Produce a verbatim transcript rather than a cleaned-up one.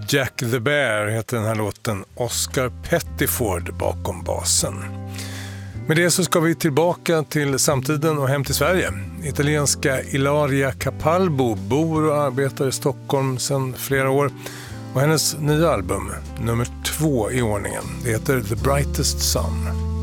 Jack the Bear heter den här låten, Oscar Pettiford bakom basen. Med det så ska vi tillbaka till samtiden och hem till Sverige. Italienska Ilaria Capalbo bor och arbetar i Stockholm sedan flera år. Och hennes nya album, nummer två i ordningen, det heter The Brightest Sun.